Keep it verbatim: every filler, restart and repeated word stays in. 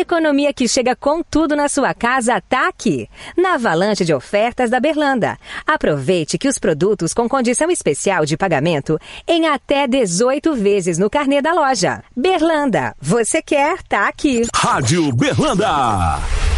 economia que chega com tudo na sua casa tá aqui, na avalanche de ofertas da Berlanda. Aproveite que os produtos com condição especial de pagamento em até dezoito vezes no carnê da loja. Berlanda, você quer, tá aqui. Rádio Berlanda.